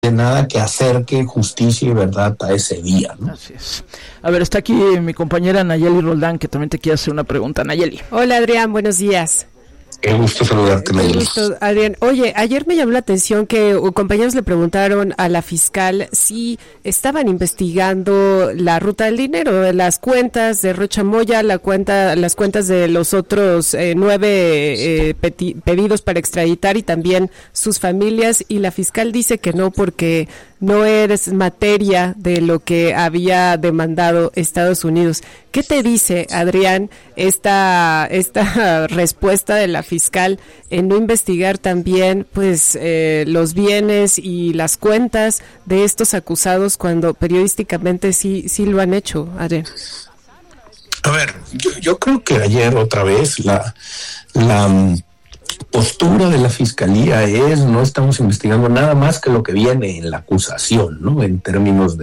nada que acerque justicia y verdad a ese día, ¿no? Así es. A ver, está aquí mi compañera Nayeli Roldán, que también te quiere hacer una pregunta. Nayeli. Hola, Adrián, buenos días. Qué gusto saludarte, Nayeli. Qué gusto, Adrián. Oye, ayer me llamó la atención que compañeros le preguntaron a la fiscal si estaban investigando la ruta del dinero, las cuentas de Rocha Moya, las cuentas de los otros 9 pedidos para extraditar y también sus familias, y la fiscal dice que no, porque no eres materia de lo que había demandado Estados Unidos. ¿Qué te dice, Adrián, esta respuesta de la fiscal en no investigar también pues los bienes y las cuentas de estos acusados cuando periodísticamente sí lo han hecho, Adrián? A ver, yo creo que ayer otra vez la postura de la fiscalía es: no estamos investigando nada más que lo que viene en la acusación, ¿no? En términos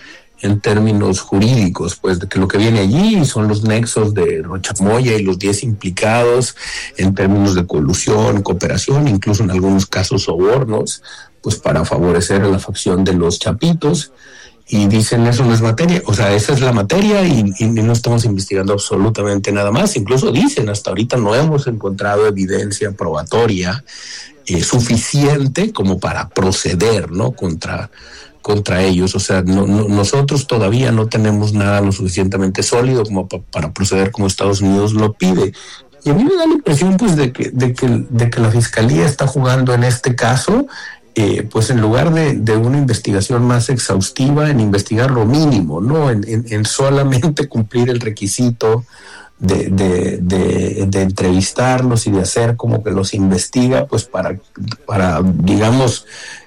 jurídicos, pues, de que lo que viene allí son los nexos de Rocha Moya y los 10 implicados en términos de colusión, cooperación, incluso en algunos casos sobornos, pues para favorecer a la facción de los Chapitos. Y dicen, eso no es materia, o sea, esa es la materia y no estamos investigando absolutamente nada más. Incluso dicen, hasta ahorita no hemos encontrado evidencia probatoria suficiente como para proceder, ¿no?, contra ellos. O sea, nosotros todavía no tenemos nada lo suficientemente sólido como para proceder como Estados Unidos lo pide. Y a mí me da la impresión, pues, de que la fiscalía está jugando en este caso, pues en lugar de una investigación más exhaustiva, en investigar lo mínimo, ¿no? En solamente cumplir el requisito de entrevistarlos y de hacer como que los investiga, pues para digamos,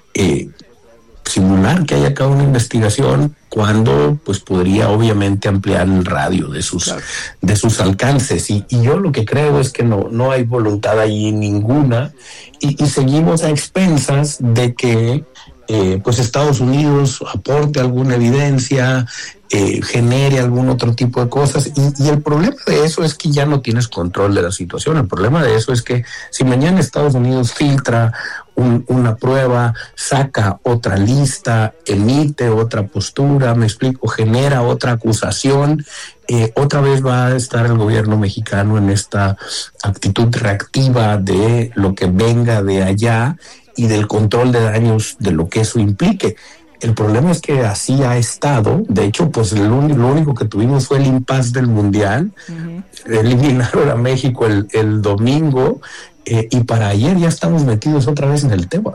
simular que hay acá una investigación, cuando pues podría obviamente ampliar el radio de sus alcances. Y yo lo que creo es que no hay voluntad allí ninguna, y seguimos a expensas de que pues Estados Unidos aporte alguna evidencia, genere algún otro tipo de cosas, y el problema de eso es que ya no tienes control de la situación. El problema de eso es que si mañana Estados Unidos filtra una prueba, saca otra lista, emite otra postura, me explico, genera otra acusación, otra vez va a estar el gobierno mexicano en esta actitud reactiva de lo que venga de allá y del control de daños de lo que eso implique. El problema es que así ha estado. De hecho, pues lo único que tuvimos fue el impasse del Mundial. Uh-huh. Eliminaron a México el domingo, y para ayer ya estamos metidos otra vez en el tema.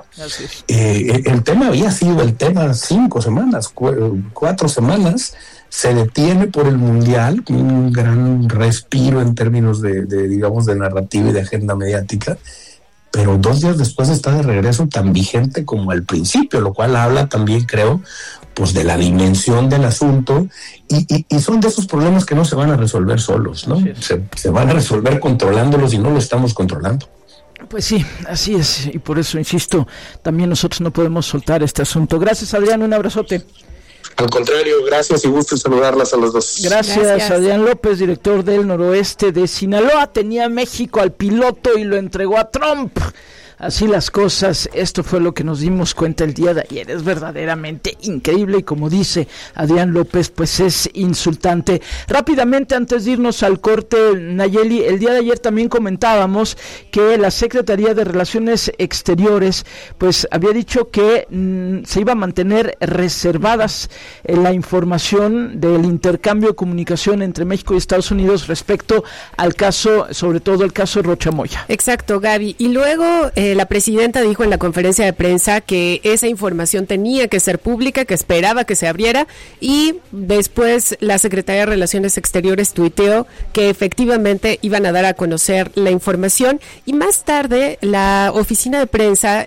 El tema había sido el tema 5 semanas, 4 semanas. Se detiene por el Mundial, un gran respiro en términos digamos, de narrativa y de agenda mediática, pero 2 días después está de regreso tan vigente como al principio, lo cual habla también, creo, pues de la dimensión del asunto, y son de esos problemas que no se van a resolver solos, ¿no? Se van a resolver controlándolos, y no lo estamos controlando. Pues sí, así es, y por eso, insisto, también nosotros no podemos soltar este asunto. Gracias, Adrián, un abrazote. Al contrario, gracias y gusto saludarlas a los dos. Gracias. Adrián López, director del Noroeste de Sinaloa. Tenía México al piloto y lo entregó a Trump. Así las cosas, esto fue lo que nos dimos cuenta el día de ayer. Es verdaderamente increíble y, como dice Adrián López, pues es insultante. Rápidamente, antes de irnos al corte, Nayeli, el día de ayer también comentábamos que la Secretaría de Relaciones Exteriores pues había dicho que se iba a mantener reservadas la información del intercambio de comunicación entre México y Estados Unidos respecto al caso, sobre todo el caso de Rocha Moya. Exacto, Gaby. Y luego la presidenta dijo en la conferencia de prensa que esa información tenía que ser pública, que esperaba que se abriera, y después la Secretaría de Relaciones Exteriores tuiteó que efectivamente iban a dar a conocer la información, y más tarde la oficina de prensa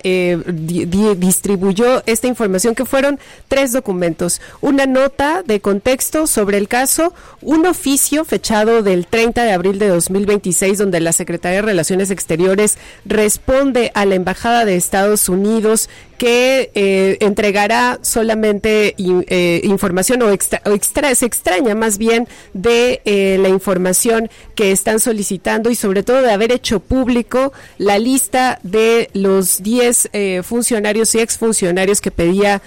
distribuyó esta información, que fueron 3 documentos: una nota de contexto sobre el caso, un oficio fechado del 30 de abril de 2026 donde la Secretaría de Relaciones Exteriores responde a la Embajada de Estados Unidos que entregará solamente información se extraña más bien de la información que están solicitando, y sobre todo de haber hecho público la lista de los 10 funcionarios y exfuncionarios que pedía